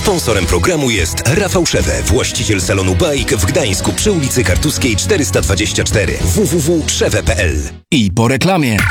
Sponsorem programu jest Rafał Szewe, właściciel salonu Bike w Gdańsku przy ulicy Kartuskiej 424. www.szewe.pl. I po reklamie.